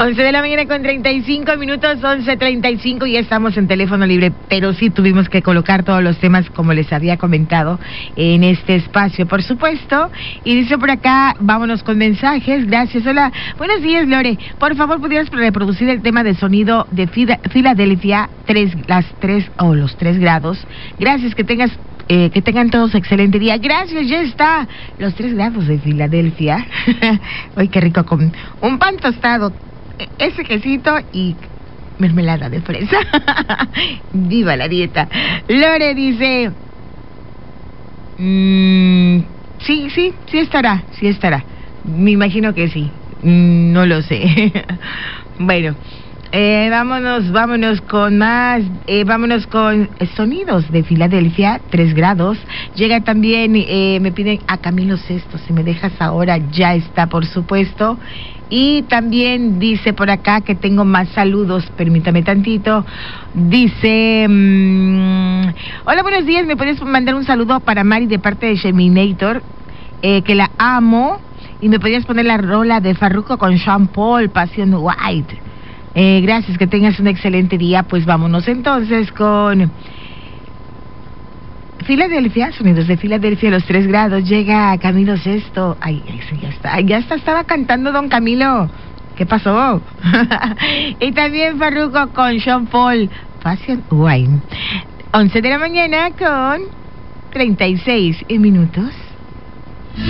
11 de la mañana con 35 minutos, 11:35, y ya estamos en teléfono libre, pero sí tuvimos que colocar todos los temas como les había comentado en este espacio, por supuesto. Y dice por acá, vámonos con mensajes, gracias. Hola, buenos días, Lore, por favor, ¿pudieras reproducir el tema de sonido de Filadelfia, los 3 grados? Gracias, que tengan todos excelente día. Gracias, ya está. Los 3 grados de Filadelfia. Ay, qué rico, con un pan tostado, ese quesito y mermelada de fresa. Viva la dieta. Lore dice, sí estará. Me imagino que sí. No lo sé. Bueno. Vámonos con más, vámonos con sonidos de Filadelfia, 3 grados. Llega también, me piden a Camilo Sesto, si me dejas ahora, ya está, por supuesto. Y también dice por acá que tengo más saludos, permítame tantito. Dice, hola, buenos días, ¿me puedes mandar un saludo para Mari de parte de Sheminator? Que la amo, y me podías poner la rola de Farruko con Sean Paul, Passion White. Gracias, que tengas un excelente día. Pues vámonos entonces con Filadelfia, sonidos de Filadelfia, los 3 grados. Llega Camilo Sesto. Ay, ya está, estaba cantando don Camilo. ¿Qué pasó? Y también Farruko con Sean Paul, Passion Wine. 11 de la mañana con 36 minutos.